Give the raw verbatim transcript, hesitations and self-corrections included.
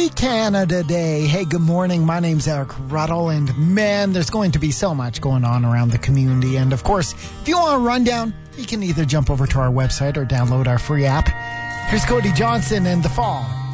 Happy Canada Day. Hey, good morning. My name's Eric Ruddle, and man, there's going to be so much going on around the community. And of course, if you want a rundown, you can either jump over to our website or download our free app. Here's Cody Johnson and The Fall.